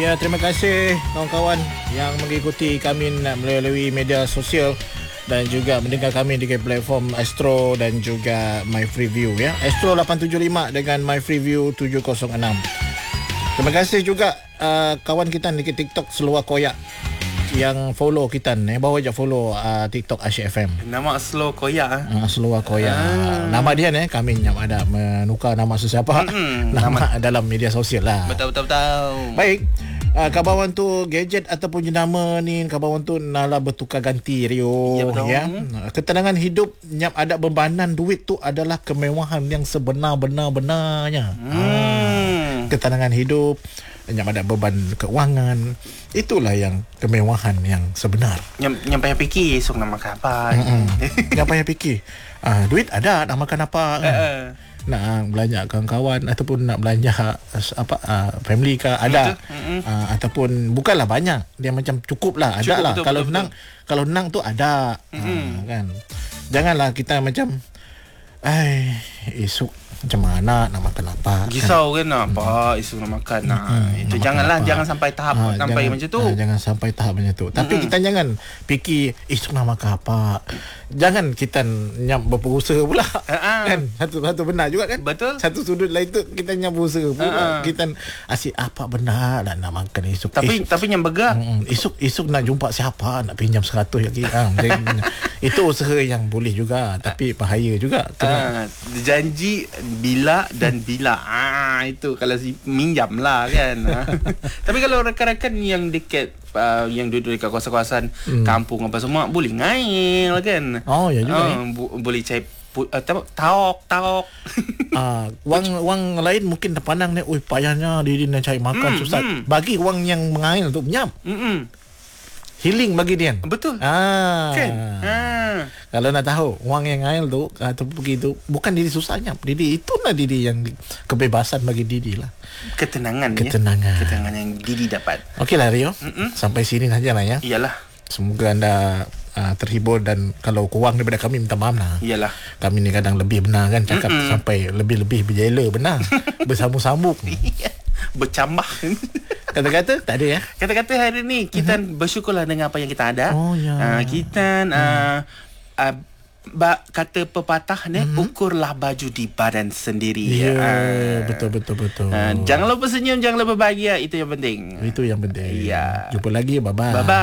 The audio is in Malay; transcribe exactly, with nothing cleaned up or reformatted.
Ya, terima kasih kawan-kawan yang mengikuti kami melalui media sosial dan juga mendengar kami di platform Astro dan juga My Freeview ya. Astro lapan tujuh lima dengan My Freeview tujuh kosong enam. Terima kasih juga uh, kawan kita di TikTok Seluar Koyak yang follow kita ni, bawa je follow uh, TikTok Asyik F M. Nama Slow Koyak ah. Uh, Seluar Koyak. Ah. Nama dia ni kami yang ada menukar nama sesiapa. Mm-hmm. Nama, nama dalam media sosial lah. Betul betul betul. Baik. Uh, kabawan tu gadget ataupun jenama ni kabawan tu nala bertukar ganti Rio ya, betul. Ya. Ketenangan hidup yang ada bebanan duit tu adalah kemewahan yang sebenar-benar-benarnya. Hmm. Uh, ketenangan hidup yang ada beban keuangan, itulah yang kemewahan yang sebenar. Yang yang payah fikir esok nak makan apa. Yang payah fikir. Ah, duit ada, nak makan apa kan? Uh, nak belanja kawan-kawan ataupun nak belanja apa uh, family ke ada. Uh, ataupun bukanlah banyak, dia macam cukup lah, ada cukup, lah. Betul, kalau betul, nang betul. Kalau nang tu ada. Uh, kan. Janganlah kita macam ai esok macam mana nak makan apa risau kan, kan apa isu nak makan nah hmm, itu janganlah apa. Jangan sampai tahap ha, sampai jangan, macam tu ha, jangan sampai tahap macam tu tapi hmm. kita jangan fikir isu nak makan apa, jangan kita nyam berusaha pula ha, kan satu satu benar juga kan, betul satu sudut lain tu kita nyam berusaha pula ha. Kita asyik apa benar nak nak makan esok tapi esok, tapi yang begah hmm, esok esok nak jumpa siapa nak pinjam seratus lagi ha, itu usaha yang boleh juga tapi bahaya juga ha, janji bila dan bila ah itu kalau si minjam lah kan. Tapi kalau rakan-rakan yang dekat uh, yang duduk dekat kawasan-kawasan hmm. kampung apa semua boleh ngail kan. Oh ya juga. Uh, bo- boleh cari uh, taok taok. Ah, wang wang lain mungkin terpandang ni, oi payahnya diri nak cari makan mm, susah. Mm. Bagi wang yang mengail tu nyam. Hmm. Healing bagi dia. Betul. Ah. Kan? Ah. Kalau nak tahu wang yang ngail tu atau begitu bukan diri susahnya. Diri itulah diri yang kebebasan bagi diri lah. Ketenangan, Ketenangan. Ya. Ketenangan yang diri dapat. Okeylah Rio. Mm-mm. Sampai sini saja lah ya. Iyalah. Semoga anda uh, terhibur dan kalau kurang daripada kami minta maaf lah. Iyalah. Kami ni kadang lebih benar kan cakap Mm-mm. sampai lebih-lebih berjela benar. Bersambung-sambung. Bercambah. Kata-kata tak ada ya. Kata-kata hari ni kita uh-huh. bersyukurlah dengan apa yang kita ada. Oh ya. Uh, kita uh, uh, ba- kata pepatah ni uh-huh. ukurlah baju di badan sendiri. Ya, yeah, uh, betul betul betul. Uh, jangan lupa senyum, jangan lupa bahagia, itu yang penting. Itu yang penting. Ya. Jumpa lagi, bye bye. Bye bye.